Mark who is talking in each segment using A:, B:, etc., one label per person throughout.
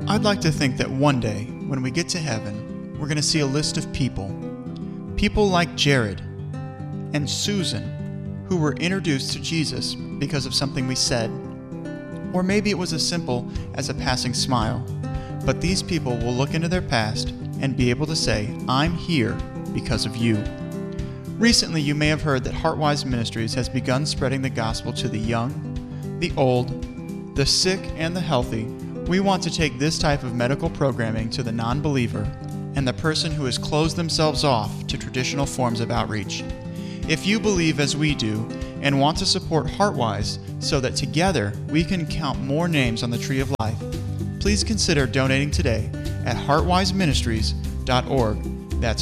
A: I'd like to think that one day, when we get to heaven, we're going to see a list of people like Jared and Susan, who were introduced to Jesus because of something we said, or maybe it was as simple as a passing smile. But these people will look into their past and be able to say, I'm here because of you. Recently, you may have heard that Heartwise Ministries has begun spreading the gospel to the young, the old, the sick, and the healthy. We want to take this type of medical programming to the non-believer and the person who has closed themselves off to traditional forms of outreach. If you believe as we do and want to support Heartwise so that together we can count more names on the tree of life, please consider donating today at heartwiseministries.org. That's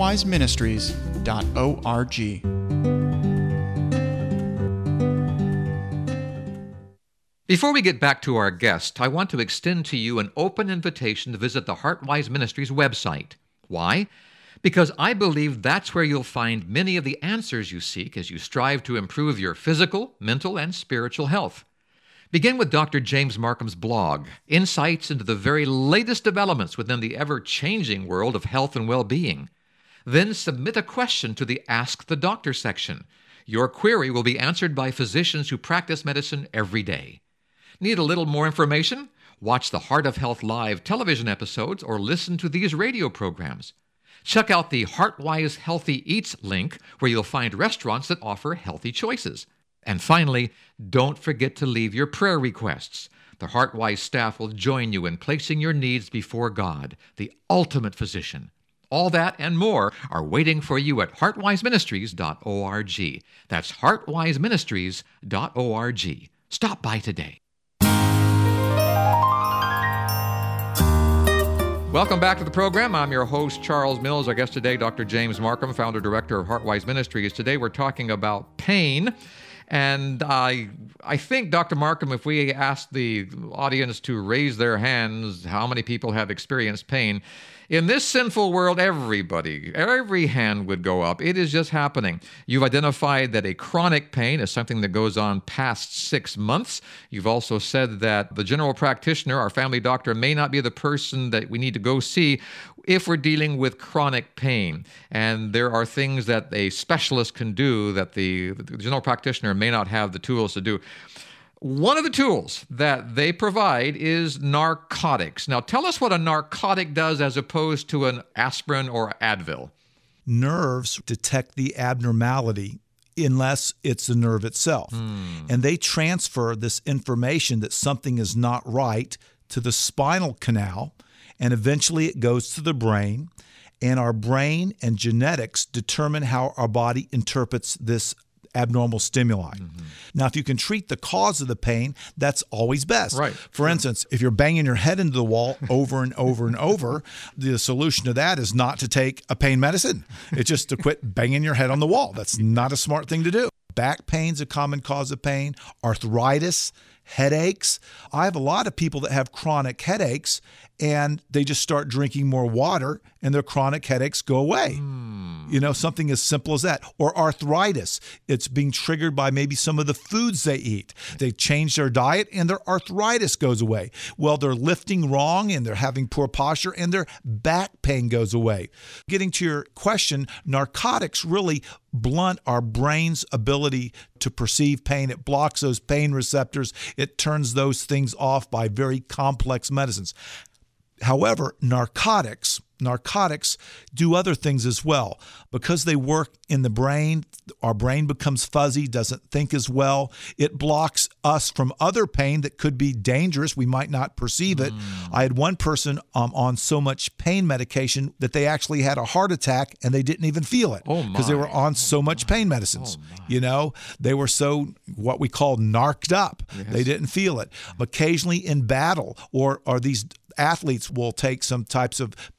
A: heartwiseministries.org.
B: Before we get back to our guest, I want to extend to you an open invitation to visit the Heartwise Ministries website. Why? Because I believe that's where you'll find many of the answers you seek as you strive to improve your physical, mental, and spiritual health. Begin with Dr. James Marcum's blog, insights into the very latest developments within the ever-changing world of health and well-being. Then submit a question to the Ask the Doctor section. Your query will be answered by physicians who practice medicine every day. Need a little more information? Watch the Heart of Health Live television episodes or listen to these radio programs. Check out the Heartwise Healthy Eats link, where you'll find restaurants that offer healthy choices. And finally, don't forget to leave your prayer requests. The Heartwise staff will join you in placing your needs before God, the ultimate physician. All that and more are waiting for you at heartwiseministries.org. That's heartwiseministries.org. Stop by today. Welcome back to the program. I'm your host, Charles Mills. Our guest today, Dr. James Marcum, founder-director of Heartwise Ministries. Today we're talking about pain. And I think, Dr. Marcum, if we asked the audience to raise their hands, how many people have experienced pain, in this sinful world, every hand would go up. It is just happening. You've identified that a chronic pain is something that goes on past 6 months. You've also said that the general practitioner, our family doctor, may not be the person that we need to go see if we're dealing with chronic pain. And there are things that a specialist can do that the general practitioner may not have the tools to do. One of the tools that they provide is narcotics. Now, tell us what a narcotic does as opposed to an aspirin or Advil.
C: Nerves detect the abnormality unless it's the nerve itself. And they transfer this information that something is not right to the spinal canal, and eventually it goes to the brain. And our brain and genetics determine how our body interprets this abnormal stimuli. Now, if you can treat the cause of the pain, that's always best.
B: Right.
C: For instance, if you're banging your head into the wall over and over and over, the solution to that is not to take a pain medicine. It's just to quit banging your head on the wall. That's not a smart thing to do. Back pain's a common cause of pain, arthritis, headaches. I have a lot of people that have chronic headaches, and they just start drinking more water and their chronic headaches go away. You know, something as simple as that. Or arthritis. It's being triggered by maybe some of the foods they eat. They change their diet and their arthritis goes away. Well, they're lifting wrong and they're having poor posture and their back pain goes away. Getting to your question, narcotics really blunt our brain's ability to perceive pain. It blocks those pain receptors. It turns those things off by very complex medicines. However, narcotics do other things as well. Because they work in the brain, our brain becomes fuzzy, doesn't think as well. It blocks us from other pain that could be dangerous. We might not perceive it. I had one person on so much pain medication that they actually had a heart attack and they didn't even feel it because they were on so much pain medicines. You know, they were so what we call narked up. Yes. They didn't feel it. Occasionally in battle or these athletes will take some types of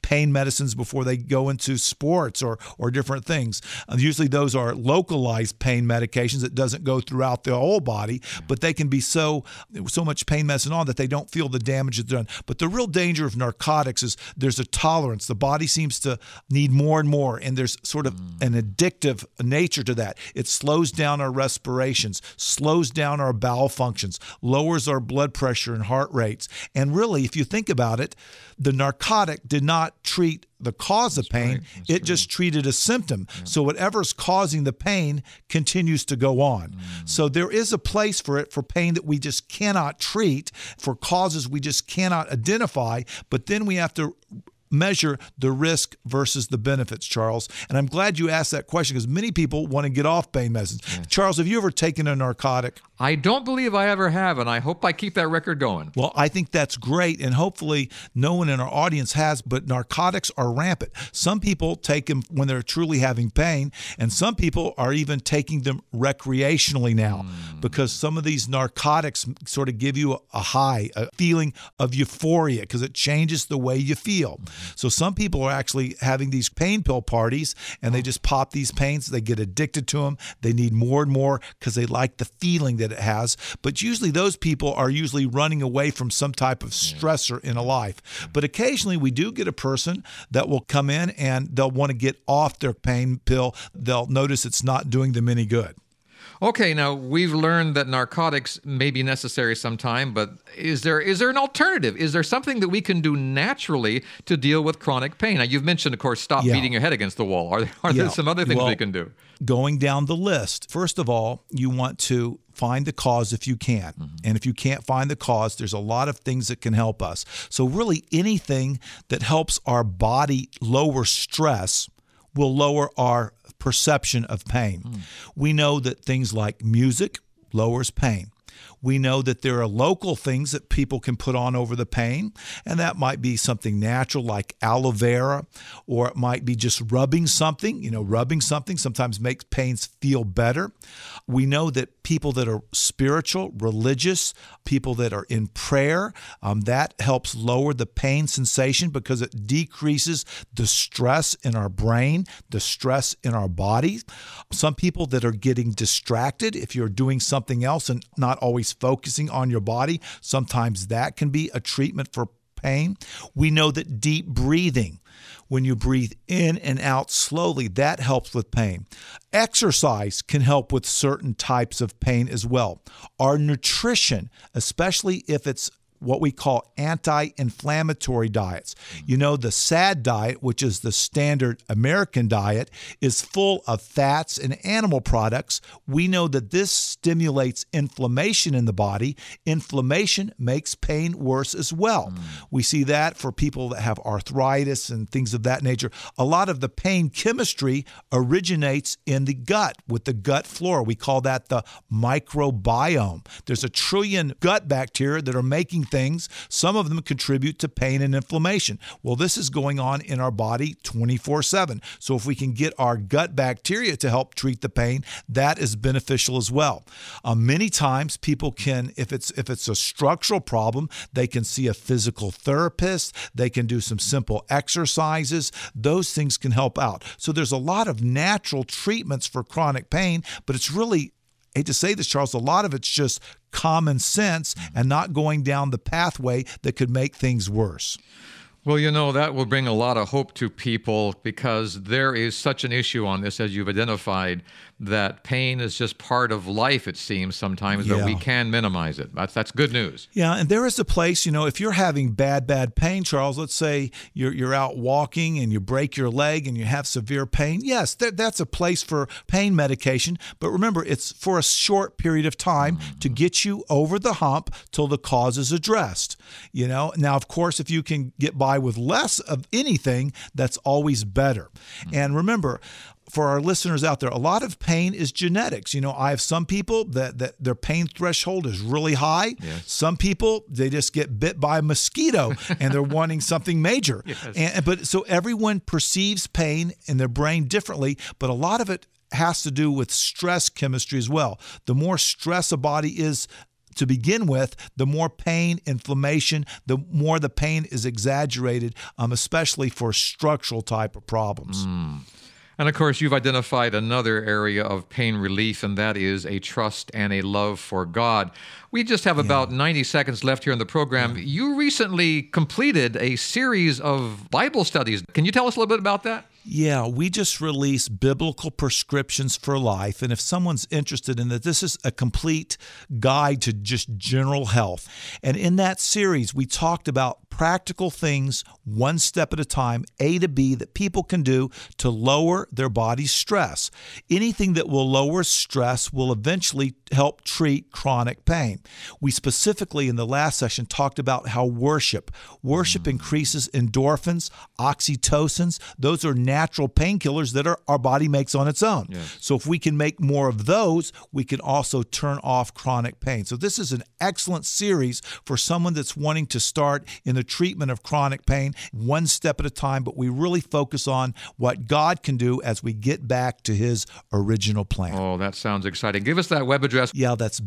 C: pain medicines before they go into sports or different things. Usually those are localized pain medications that doesn't go throughout the whole body, but they can be so much pain medicine on that they don't feel the damage that's done. But the real danger of narcotics is there's a tolerance. The body seems to need more and more, and there's sort of an addictive nature to that. It slows down our respirations, slows down our bowel functions, lowers our blood pressure and heart rates. And really, if you think about it, the narcotic did not treat the cause of pain. It just treated a symptom. Yeah. So whatever's causing the pain continues to go on. So there is a place for it, for pain that we just cannot treat, for causes we just cannot identify, but then we have to measure the risk versus the benefits, Charles. And I'm glad you asked that question because many people want to get off pain medicines. Yes. Charles, have you ever taken a narcotic?
B: I don't believe I ever have, and I hope I keep that record going.
C: Well, I think that's great, and hopefully no one in our audience has, but narcotics are rampant. Some people take them when they're truly having pain, and some people are even taking them recreationally now because some of these narcotics sort of give you a high, a feeling of euphoria because it changes the way you feel. So some people are actually having these pain pill parties, and they just pop these pains. They get addicted to them. They need more and more because they like the feeling that it has. But usually those people are usually running away from some type of stressor in a life. But occasionally we do get a person that will come in and they'll want to get off their pain pill. They'll notice it's not doing them any good.
B: Okay, now we've learned that narcotics may be necessary sometime, but is there an alternative? Is there something that we can do naturally to deal with chronic pain? Now, you've mentioned, of course, stop beating your head against the wall. Are there some other things we can do?
C: Going down the list, first of all, you want to find the cause if you can. And if you can't find the cause, there's a lot of things that can help us. So really anything that helps our body lower stress will lower our perception of pain. We know that things like music lowers pain. We know that there are local things that people can put on over the pain, and that might be something natural like aloe vera, or it might be just rubbing something. Rubbing something sometimes makes pains feel better. We know that people that are spiritual, religious, people that are in prayer, that helps lower the pain sensation because it decreases the stress in our brain, the stress in our body. Some people that are getting distracted, if you're doing something else and not always focusing on your body, sometimes that can be a treatment for pain. We know that deep breathing, when you breathe in and out slowly, that helps with pain. Exercise can help with certain types of pain as well. Our nutrition, especially if it's what we call anti-inflammatory diets. The SAD diet, which is the standard American diet, is full of fats and animal products. We know that this stimulates inflammation in the body. Inflammation makes pain worse as well. We see that for people that have arthritis and things of that nature. A lot of the pain chemistry originates in the gut, with the gut flora. We call that the microbiome. There's 1 trillion gut bacteria that are making things. Some of them contribute to pain and inflammation. Well, this is going on in our body 24/7. So if we can get our gut bacteria to help treat the pain, that is beneficial as well. Many times people can, if it's a structural problem, they can see a physical therapist. They can do some simple exercises. Those things can help out. So there's a lot of natural treatments for chronic pain, but it's really, I hate to say this, Charles, a lot of it's just common sense and not going down the pathway that could make things worse.
B: Well, that will bring a lot of hope to people because there is such an issue on this, as you've identified, that pain is just part of life, it seems sometimes, but we can minimize it. That's good news.
C: Yeah, and there is a place, if you're having bad pain, Charles, let's say you're out walking and you break your leg and you have severe pain. Yes, that's a place for pain medication, but remember, it's for a short period of time to get you over the hump till the cause is addressed. Now, of course, if you can get by with less of anything, that's always better. And remember, for our listeners out there, a lot of pain is genetics. I have some people that their pain threshold is really high. Yes. Some people, they just get bit by a mosquito and they're wanting something major. Yes. But so everyone perceives pain in their brain differently, but a lot of it has to do with stress chemistry as well. The more stress a body is to begin with, the more pain, inflammation, the more the pain is exaggerated, especially for structural type of problems.
B: And of course, you've identified another area of pain relief, and that is a trust and a love for God. We just have about 90 seconds left here in the program. You recently completed a series of Bible studies. Can you tell us a little bit about that?
C: Yeah, we just released Biblical Prescriptions for Life. And if someone's interested in that, this is a complete guide to just general health. And in that series, we talked about practical things, one step at a time, A to B, that people can do to lower their body's stress. Anything that will lower stress will eventually help treat chronic pain. We specifically, in the last session, talked about how worship increases endorphins, oxytocins. Those are natural painkillers that our body makes on its own.
B: Yes.
C: So if we can make more of those, we can also turn off chronic pain. So this is an excellent series for someone that's wanting to start in the treatment of chronic pain, one step at a time, but we really focus on what God can do as we get back to His original plan.
B: Oh, that sounds exciting. Give us that web address.
C: Yeah, that's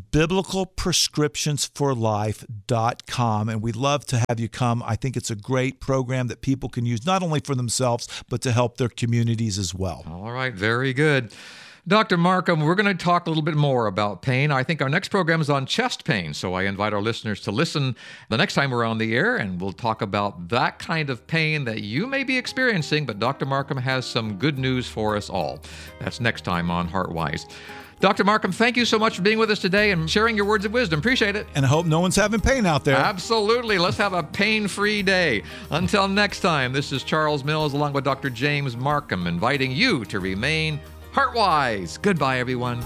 C: biblicalprescriptionsforlife.com, and we'd love to have you come. I think it's a great program that people can use not only for themselves, but to help their communities as well.
B: All right, very good. Dr. Markham, we're going to talk a little bit more about pain. I think our next program is on chest pain, so I invite our listeners to listen the next time we're on the air, and we'll talk about that kind of pain that you may be experiencing, but Dr. Markham has some good news for us all. That's next time on HeartWise. Dr. Markham, thank you so much for being with us today and sharing your words of wisdom. Appreciate it.
C: And I hope no one's having pain out there.
B: Absolutely. Let's have a pain-free day. Until next time, this is Charles Mills along with Dr. James Markham inviting you to remain HeartWise. Goodbye, everyone.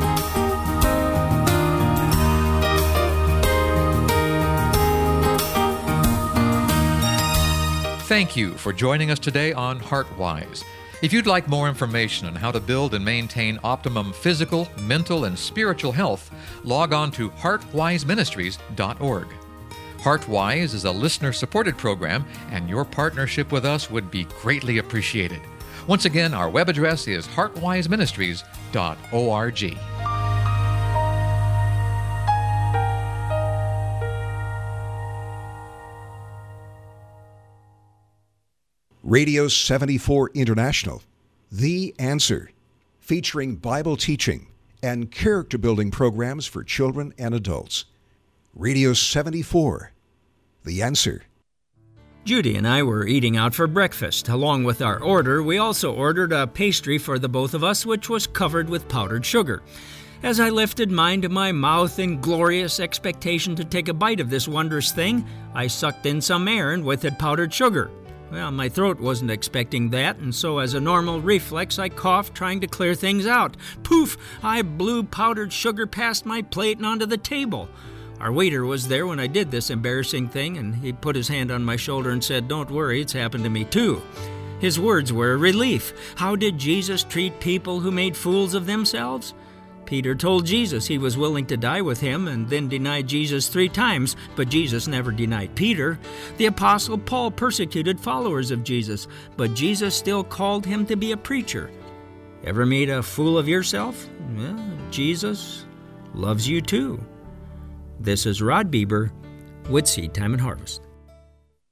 B: Thank you for joining us today on HeartWise. If you'd like more information on how to build and maintain optimum physical, mental, and spiritual health, log on to heartwiseministries.org. HeartWise is a listener-supported program, and your partnership with us would be greatly appreciated. Once again, our web address is heartwiseministries.org.
D: Radio 74 International, The Answer, featuring Bible teaching and character-building programs for children and adults. Radio 74, The Answer.
E: Judy and I were eating out for breakfast. Along with our order, we also ordered a pastry for the both of us, which was covered with powdered sugar. As I lifted mine to my mouth in glorious expectation to take a bite of this wondrous thing, I sucked in some air and with it powdered sugar. Well, my throat wasn't expecting that, and so as a normal reflex, I coughed, trying to clear things out. Poof! I blew powdered sugar past my plate and onto the table. Our waiter was there when I did this embarrassing thing, and he put his hand on my shoulder and said, "Don't worry, it's happened to me too." His words were a relief. How did Jesus treat people who made fools of themselves? Peter told Jesus he was willing to die with him and then denied Jesus 3 times, but Jesus never denied Peter. The Apostle Paul persecuted followers of Jesus, but Jesus still called him to be a preacher. Ever made a fool of yourself? Well, Jesus loves you too. This is Rod Bieber with Seed Time and Harvest.